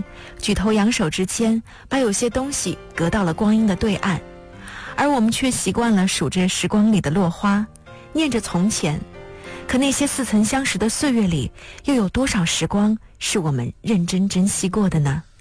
人举头扬手之间，把有些东西隔到了光阴的对岸，而我们却习惯了数着时光里的落花，念着从前。可那些似曾相识的岁月里，又有多少时光是我们认真珍惜过的呢？